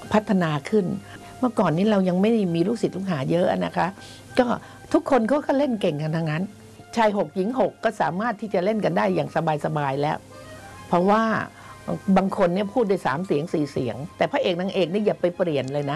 พัฒนาขึ้นเมื่อก่อนนี้เรายังไม่มีลูกศิษย์ลูกหาเยอะนะคะก็ทุกคนเขาก็เล่นเก่งกันทั้งนั้นชาย6หญิง6ก็สามารถที่จะเล่นกันได้อย่างสบายๆแล้วเพราะว่าบางคนเนี่ยพูดได้3 เสียง 4 เสียงแต่พระเอกนางเอกนี่อย่าไปเปลี่ยนเลยนะ